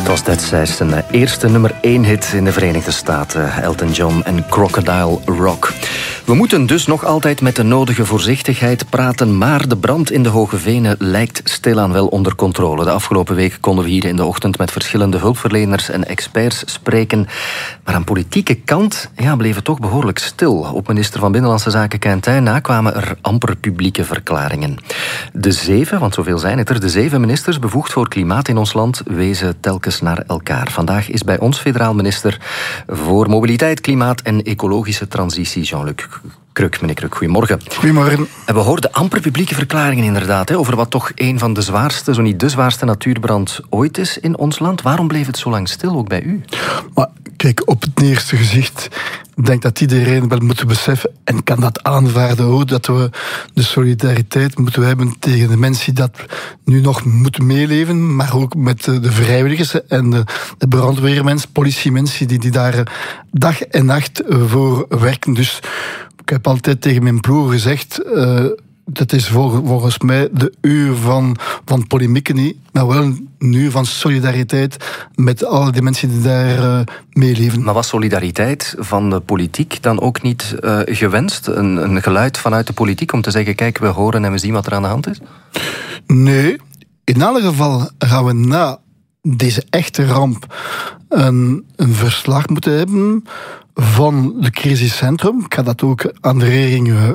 was destijds zijn eerste nummer 1 hit in de Verenigde Staten. Elton John en Crocodile Rock. We moeten dus nog altijd met de nodige voorzichtigheid praten, maar de brand in de Hoge Venen lijkt stilaan wel onder controle. De afgelopen week konden we hier in de ochtend met verschillende hulpverleners en experts spreken. Maar aan politieke kant bleef het toch behoorlijk stil. Op minister van Binnenlandse Zaken Quintin na kwamen er amper publieke verklaringen. De 7, want zoveel zijn het er, de 7 ministers bevoegd voor klimaat in ons land wezen telkens naar elkaar. Vandaag is bij ons federaal minister voor mobiliteit, klimaat en ecologische transitie, Jean-Luc Creux. Meneer Creux, goedemorgen. Goedemorgen. En we hoorden amper publieke verklaringen inderdaad, over wat toch een van de zwaarste, zo niet de zwaarste natuurbrand ooit is in ons land. Waarom bleef het zo lang stil, ook bij u? Maar kijk, op het eerste gezicht denk dat iedereen wel moet beseffen en kan dat aanvaarden ook, dat we de solidariteit moeten hebben tegen de mensen die dat nu nog moeten meeleven, maar ook met de vrijwilligers en de brandweermensen, politiemensen die daar dag en nacht voor werken. Dus ik heb altijd tegen mijn ploeg gezegd, dat is volgens mij de uur van polemieken niet, maar wel een uur van solidariteit met alle die mensen die daar meeleven. Maar was solidariteit van de politiek dan ook niet gewenst? Een geluid vanuit de politiek om te zeggen, kijk, we horen en we zien wat er aan de hand is? Nee, in alle geval gaan we na deze echte ramp een verslag moeten hebben van de crisiscentrum. Ik ga dat ook aan de regering